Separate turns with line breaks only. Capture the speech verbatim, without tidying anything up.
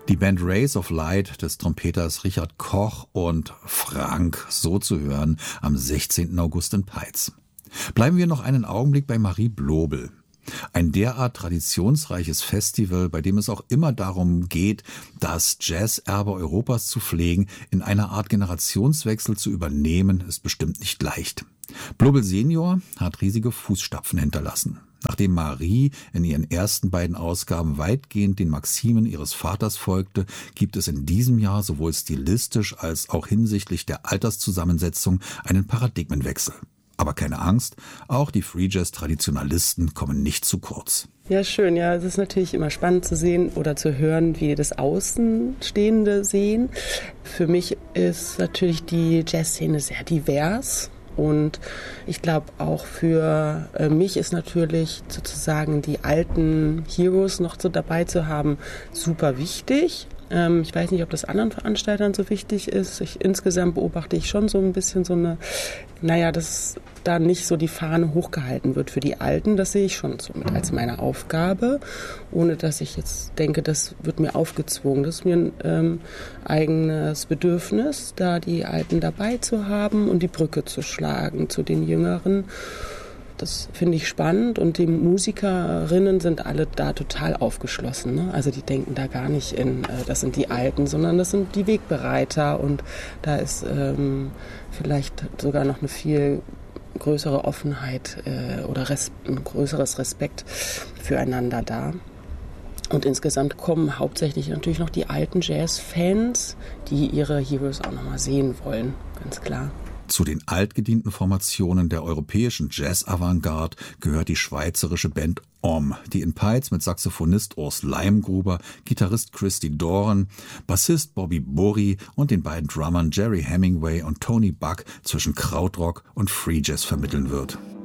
Die Band Rays of Light des Trompeters Richard Koch und Frank, so zu hören, am sechzehnten August in Peitz. Bleiben wir noch einen Augenblick bei Marie Blobel. Ein derart traditionsreiches Festival, bei dem es auch immer darum geht, das Jazzerbe Europas zu pflegen, in einer Art Generationswechsel zu übernehmen, ist bestimmt nicht leicht. Blobel Senior hat riesige Fußstapfen hinterlassen. Nachdem Marie in ihren ersten beiden Ausgaben weitgehend den Maximen ihres Vaters folgte, gibt es in diesem Jahr sowohl stilistisch als auch hinsichtlich der Alterszusammensetzung einen Paradigmenwechsel. Aber keine Angst, auch die Free Jazz-Traditionalisten kommen nicht zu kurz.
Ja, schön. Ja, es ist natürlich immer spannend zu sehen oder zu hören, wie das Außenstehende sehen. Für mich ist natürlich die Jazzszene sehr divers. Und ich glaube, auch für mich ist natürlich sozusagen die alten Heroes noch so dabei zu haben, super wichtig. Ähm, ich weiß nicht, ob das anderen Veranstaltern so wichtig ist. Ich, insgesamt beobachte ich schon so ein bisschen so eine, naja, dass da nicht so die Fahne hochgehalten wird für die Alten. Das sehe ich schon so mit als meine Aufgabe, ohne dass ich jetzt denke, das wird mir aufgezwungen. Das ist mir ein ähm, eigenes Bedürfnis, da die Alten dabei zu haben und die Brücke zu schlagen zu den Jüngeren. Das finde ich spannend und die Musikerinnen sind alle da total aufgeschlossen. Ne? Also die denken da gar nicht in, äh, das sind die Alten, sondern das sind die Wegbereiter und da ist ähm, vielleicht sogar noch eine viel größere Offenheit äh, oder res- ein größeres Respekt füreinander da. Und insgesamt kommen hauptsächlich natürlich noch die alten Jazz-Fans, die ihre Heroes auch nochmal sehen wollen, ganz klar.
Zu den altgedienten Formationen der europäischen Jazz-Avantgarde gehört die schweizerische Band Om, die in Peitz mit Saxophonist Urs Leimgruber, Gitarrist Christy Doran, Bassist Bobby Borri und den beiden Drummern Jerry Hemingway und Tony Buck zwischen Krautrock und Free Jazz vermitteln wird.